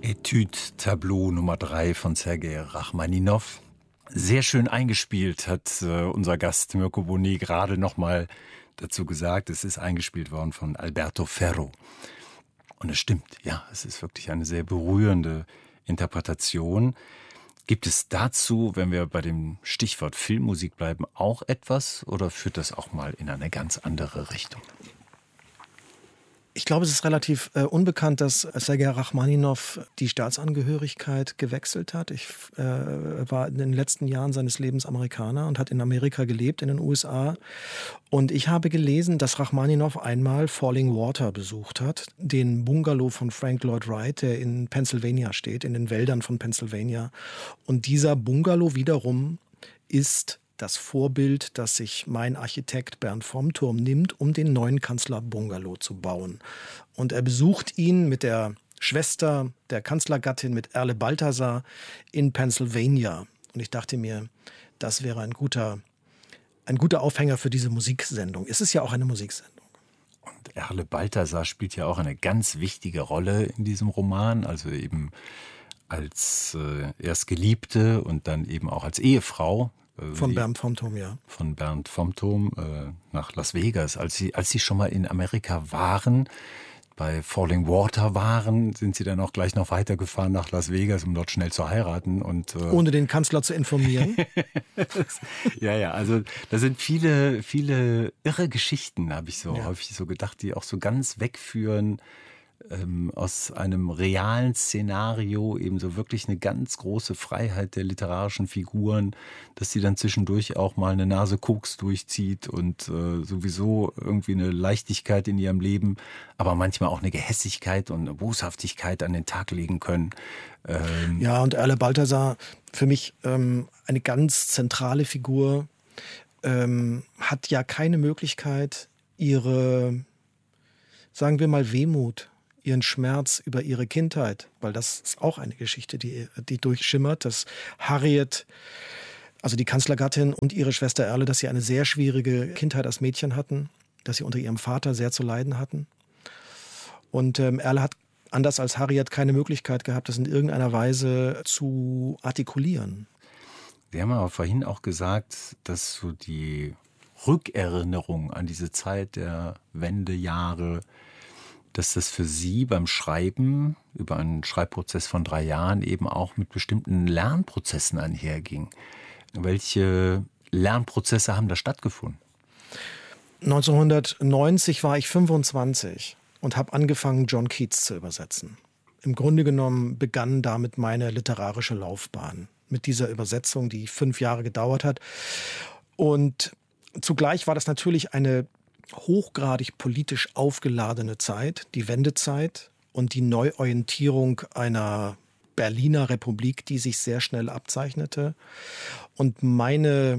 Etude Tableau Nummer 3 von Sergei Rachmaninow. Sehr schön eingespielt, hat unser Gast Mirko Bonet gerade noch mal dazu gesagt. Es ist eingespielt worden von Alberto Ferro. Und es stimmt, ja, es ist wirklich eine sehr berührende Interpretation. Gibt es dazu, wenn wir bei dem Stichwort Filmmusik bleiben, auch etwas oder führt das auch mal in eine ganz andere Richtung? Ich glaube, es ist relativ unbekannt, dass Sergei Rachmaninow die Staatsangehörigkeit gewechselt hat. Er war in den letzten Jahren seines Lebens Amerikaner und hat in Amerika gelebt, in den USA. Und ich habe gelesen, dass Rachmaninow einmal Falling Water besucht hat, den Bungalow von Frank Lloyd Wright, der in Pennsylvania steht, in den Wäldern von Pennsylvania. Und dieser Bungalow wiederum ist das Vorbild, das sich mein Architekt Bernd vom Turm nimmt, um den neuen Kanzlerbungalow zu bauen. Und er besucht ihn mit der Schwester der Kanzlergattin, mit Erle Balthasar, in Pennsylvania. Und ich dachte mir, das wäre ein guter Aufhänger für diese Musiksendung. Es ist ja auch eine Musiksendung. Und Erle Balthasar spielt ja auch eine ganz wichtige Rolle in diesem Roman, also eben als erst Geliebte und dann eben auch als Ehefrau. Von Bernd vom Turm, ja. Von Bernd vom Turm nach Las Vegas. Als sie schon mal in Amerika waren, bei Falling Water waren, sind sie dann auch gleich noch weitergefahren nach Las Vegas, um dort schnell zu heiraten. Und ohne den Kanzler zu informieren. Ja, also da sind viele, viele irre Geschichten, habe ich so häufig so gedacht, die auch so ganz wegführen aus einem realen Szenario, eben so wirklich eine ganz große Freiheit der literarischen Figuren, dass sie dann zwischendurch auch mal eine Nase Koks durchzieht und sowieso irgendwie eine Leichtigkeit in ihrem Leben, aber manchmal auch eine Gehässigkeit und eine Boshaftigkeit an den Tag legen können. Ja, und Erle Balthasar, für mich eine ganz zentrale Figur, hat ja keine Möglichkeit, ihre, sagen wir mal, Wehmut, ihren Schmerz über ihre Kindheit, weil das ist auch eine Geschichte, die durchschimmert, dass Harriet, also die Kanzlergattin und ihre Schwester Erle, dass sie eine sehr schwierige Kindheit als Mädchen hatten, dass sie unter ihrem Vater sehr zu leiden hatten. Und Erle hat anders als Harriet keine Möglichkeit gehabt, das in irgendeiner Weise zu artikulieren. Wir haben aber vorhin auch gesagt, dass so die Rückerinnerung an diese Zeit der Wendejahre, dass das für Sie beim Schreiben über einen Schreibprozess von 3 Jahren eben auch mit bestimmten Lernprozessen einherging. Welche Lernprozesse haben da stattgefunden? 1990 war ich 25 und habe angefangen, John Keats zu übersetzen. Im Grunde genommen begann damit meine literarische Laufbahn. Mit dieser Übersetzung, die 5 Jahre gedauert hat. Und zugleich war das natürlich eine hochgradig politisch aufgeladene Zeit, die Wendezeit und die Neuorientierung einer Berliner Republik, die sich sehr schnell abzeichnete. Und meine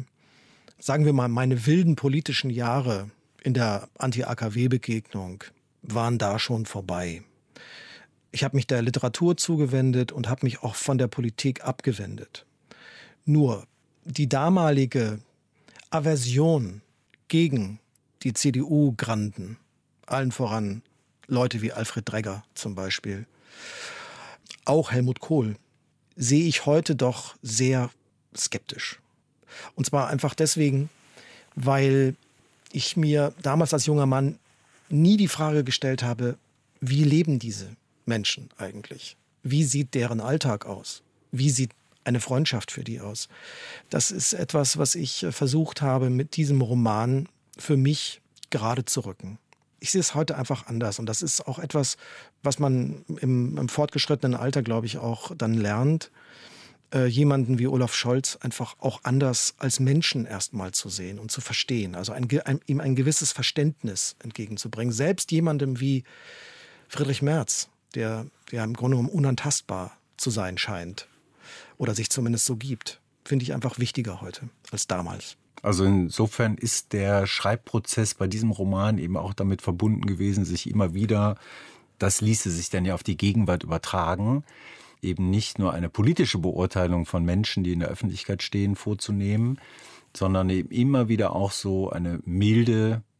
wilden politischen Jahre in der Anti-AKW-Begegnung waren da schon vorbei. Ich habe mich der Literatur zugewendet und habe mich auch von der Politik abgewendet. Nur die damalige Aversion gegen die CDU-Granden, allen voran Leute wie Alfred Dregger zum Beispiel, auch Helmut Kohl, sehe ich heute doch sehr skeptisch. Und zwar einfach deswegen, weil ich mir damals als junger Mann nie die Frage gestellt habe, wie leben diese Menschen eigentlich? Wie sieht deren Alltag aus? Wie sieht eine Freundschaft für die aus? Das ist etwas, was ich versucht habe, mit diesem Roman für mich gerade zu rücken. Ich sehe es heute einfach anders und das ist auch etwas, was man im fortgeschrittenen Alter, glaube ich, auch dann lernt, jemanden wie Olaf Scholz einfach auch anders als Menschen erstmal zu sehen und zu verstehen. Also ihm ein gewisses Verständnis entgegenzubringen. Selbst jemandem wie Friedrich Merz, der im Grunde genommen unantastbar zu sein scheint oder sich zumindest so gibt, finde ich einfach wichtiger heute als damals. Also insofern ist der Schreibprozess bei diesem Roman eben auch damit verbunden gewesen, sich immer wieder, das ließe sich dann ja auf die Gegenwart übertragen, eben nicht nur eine politische Beurteilung von Menschen, die in der Öffentlichkeit stehen, vorzunehmen, sondern eben immer wieder auch so eine milde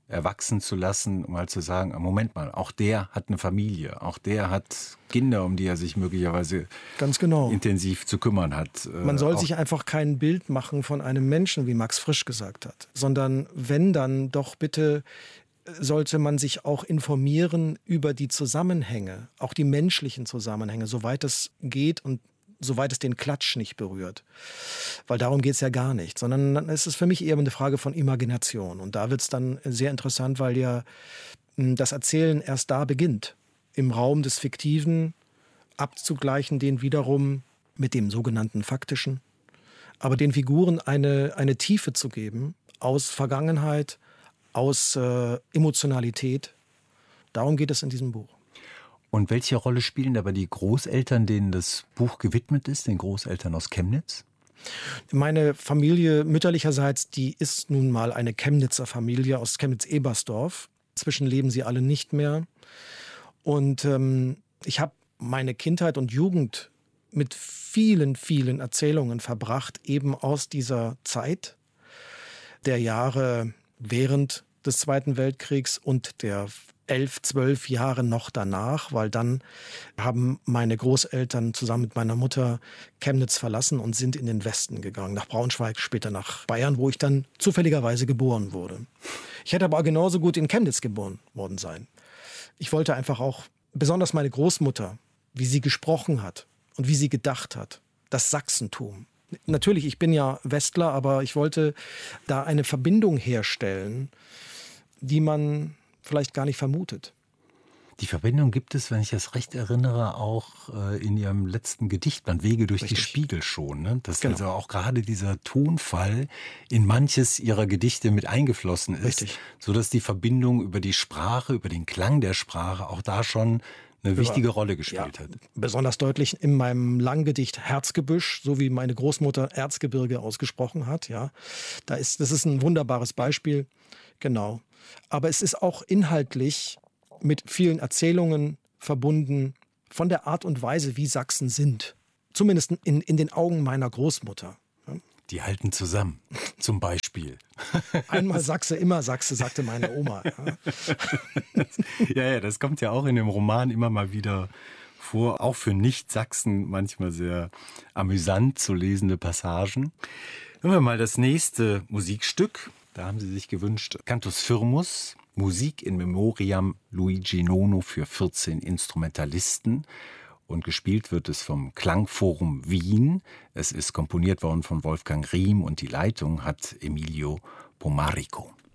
erwachsen zu lassen, um mal zu sagen, Moment mal, auch der hat eine Familie, auch der hat Kinder, um die er sich möglicherweise ganz genau intensiv zu kümmern hat. Man soll sich einfach kein Bild machen von einem Menschen, wie Max Frisch gesagt hat, sondern wenn, dann doch bitte sollte man sich auch informieren über die Zusammenhänge, auch die menschlichen Zusammenhänge, soweit es geht und soweit es den Klatsch nicht berührt. Weil darum geht es ja gar nicht, sondern es ist für mich eher eine Frage von Imagination. Und da wird es dann sehr interessant, weil ja das Erzählen erst da beginnt, im Raum des Fiktiven abzugleichen, den wiederum mit dem sogenannten Faktischen, aber den Figuren eine Tiefe zu geben aus Vergangenheit, aus Emotionalität. Darum geht es in diesem Buch. Und welche Rolle spielen dabei die Großeltern, denen das Buch gewidmet ist, den Großeltern aus Chemnitz? Meine Familie mütterlicherseits, die ist nun mal eine Chemnitzer Familie aus Chemnitz-Ebersdorf. Inzwischen leben sie alle nicht mehr. Und ich habe meine Kindheit und Jugend mit vielen, vielen Erzählungen verbracht, eben aus dieser Zeit der Jahre während des Zweiten Weltkriegs und der 11, 12 Jahre noch danach, weil dann haben meine Großeltern zusammen mit meiner Mutter Chemnitz verlassen und sind in den Westen gegangen, nach Braunschweig, später nach Bayern, wo ich dann zufälligerweise geboren wurde. Ich hätte aber genauso gut in Chemnitz geboren worden sein. Ich wollte einfach auch, besonders meine Großmutter, wie sie gesprochen hat und wie sie gedacht hat, das Sachsentum. Natürlich, ich bin ja Westler, aber ich wollte da eine Verbindung herstellen, die man vielleicht gar nicht vermutet. Die Verbindung gibt es, wenn ich das recht erinnere, auch in Ihrem letzten Gedichtband Wege durch die Spiegel schon. Ne? Dass also auch gerade dieser Tonfall in manches Ihrer Gedichte mit eingeflossen ist, sodass die Verbindung über die Sprache, über den Klang der Sprache auch da schon eine wichtige Rolle gespielt hat. Besonders deutlich in meinem Langgedicht Herzgebüsch, so wie meine Großmutter Erzgebirge ausgesprochen hat. Ja, das ist ein wunderbares Beispiel. Genau. Aber es ist auch inhaltlich mit vielen Erzählungen verbunden von der Art und Weise, wie Sachsen sind. Zumindest in den Augen meiner Großmutter. Die halten zusammen, zum Beispiel. Einmal Sachse, immer Sachse, sagte meine Oma. Ja, das kommt ja auch in dem Roman immer mal wieder vor. Auch für Nicht-Sachsen manchmal sehr amüsant zu lesende Passagen. Hören wir mal das nächste Musikstück. Da haben Sie sich gewünscht, Cantus Firmus, Musik in Memoriam Luigi Nono für 14 Instrumentalisten. Und gespielt wird es vom Klangforum Wien. Es ist komponiert worden von Wolfgang Riem und die Leitung hat Emilio Pomarico.